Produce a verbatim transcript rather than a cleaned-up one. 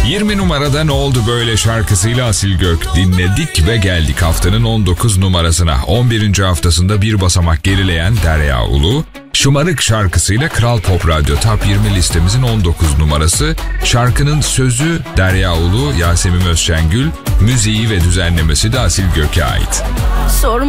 yirmi numarada Ne Oldu Böyle şarkısıyla Asil Gök dinledik ve geldik haftanın on dokuz numarasına. on birinci haftasında bir basamak gerileyen Derya Ulu, Şımarık şarkısıyla Kral Pop Radyo Top yirmi listemizin on dokuz numarası. Şarkının sözü Derya Ulu, Yasemin Özşengül, müziği ve düzenlemesi de Asil Gök'e ait. Sorma